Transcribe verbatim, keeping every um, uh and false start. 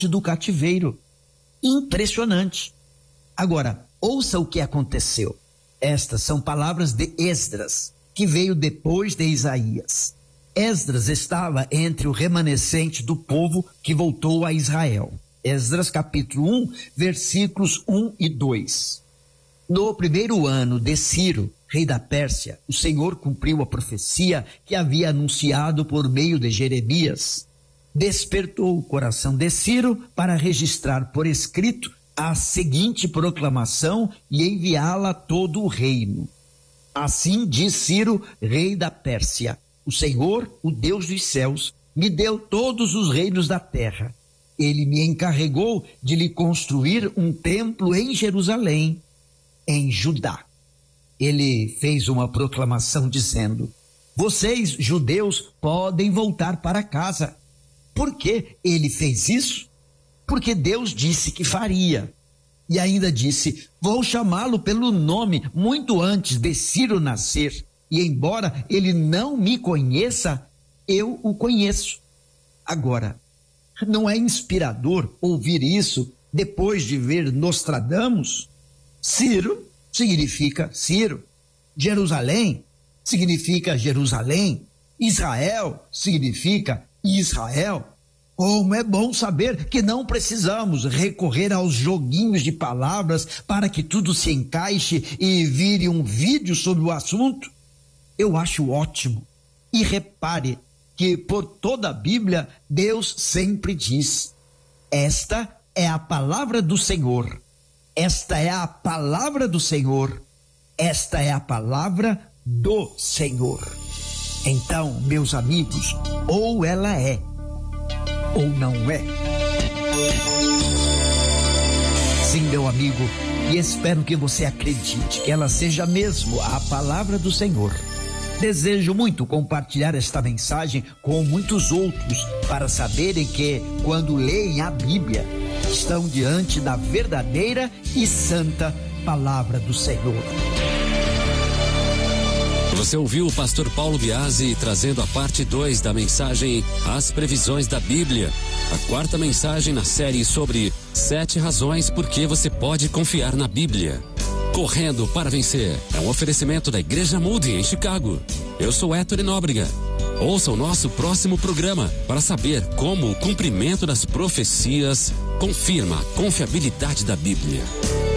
do cativeiro. Impressionante. Agora, ouça o que aconteceu. Estas são palavras de Esdras, que veio depois de Isaías. Esdras estava entre o remanescente do povo que voltou a Israel. Esdras capítulo um, versículos um e dois. No primeiro ano de Ciro, rei da Pérsia, o Senhor cumpriu a profecia que havia anunciado por meio de Jeremias. Despertou o coração de Ciro para registrar por escrito a seguinte proclamação e enviá-la a todo o reino. Assim diz Ciro, rei da Pérsia: o Senhor, o Deus dos céus, me deu todos os reinos da terra. Ele me encarregou de lhe construir um templo em Jerusalém, em Judá. Ele fez uma proclamação dizendo: vocês, judeus, podem voltar para casa. Por que ele fez isso? Porque Deus disse que faria. E ainda disse: vou chamá-lo pelo nome muito antes de Ciro nascer. E embora ele não me conheça, eu o conheço. Agora, não é inspirador ouvir isso depois de ver Nostradamus? Ciro significa Ciro. Jerusalém significa Jerusalém. Israel significa Israel. Como é bom saber que não precisamos recorrer aos joguinhos de palavras para que tudo se encaixe e vire um vídeo sobre o assunto. Eu acho ótimo. E repare que por toda a Bíblia, Deus sempre diz: esta é a palavra do Senhor. Esta é a palavra do Senhor. Esta é a palavra do Senhor. Então, meus amigos, ou ela é, ou não é. Sim, meu amigo, e espero que você acredite que ela seja mesmo a palavra do Senhor. Desejo muito compartilhar esta mensagem com muitos outros para saberem que, quando leem a Bíblia, estão diante da verdadeira e santa palavra do Senhor. Você ouviu o pastor Paulo Biasi trazendo a parte dois da mensagem As Previsões da Bíblia, a quarta mensagem na série sobre sete razões por que você pode confiar na Bíblia. Correndo para Vencer é um oferecimento da Igreja Moody em Chicago. Eu sou Héctor Nóbrega. Ouça o nosso próximo programa para saber como o cumprimento das profecias confirma a confiabilidade da Bíblia.